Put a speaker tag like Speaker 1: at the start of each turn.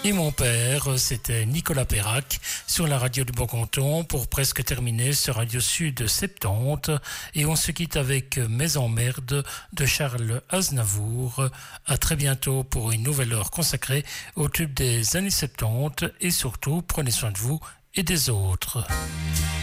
Speaker 1: Et mon père, c'était Nicolas Perrac sur la radio du Bon-Canton pour presque terminer ce Radio Sud 70. Et on se quitte avec Mes emmerdes de Charles Aznavour. À très bientôt pour une nouvelle heure consacrée au tube des années 70 et surtout prenez soin de vous et des autres.